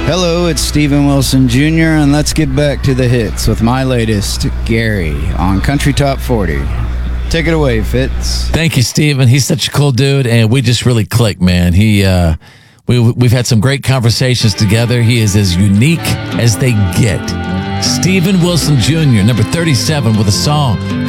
Hello, it's Steven Wilson Jr., and let's get back to the hits with my latest, Gary, on Country Top 40. Take it away, Fitz. Thank you, Steven. He's such a cool dude, and we just really click, man. We've had some great conversations together. He is as unique as they get. Steven Wilson Jr., number 37, with a song